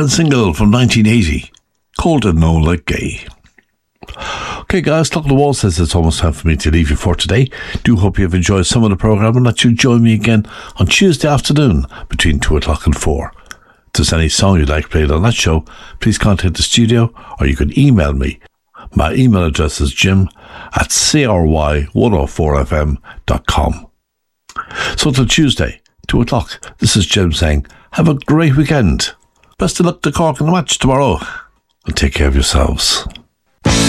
single from 1980, Cold and No Like Gay. Okay guys, Clock on the Wall says it's almost time for me to leave you for today. Do hope you have enjoyed some of the programme and that you'll join me again on Tuesday afternoon between 2 o'clock and 4. If there's any song you'd like played on that show, please contact the studio or you can email me. My email address is jim@cry104fm.com. So till Tuesday, 2 o'clock, this is Jim saying, have a great weekend. Best of luck to Cork in the match tomorrow. And take care of yourselves.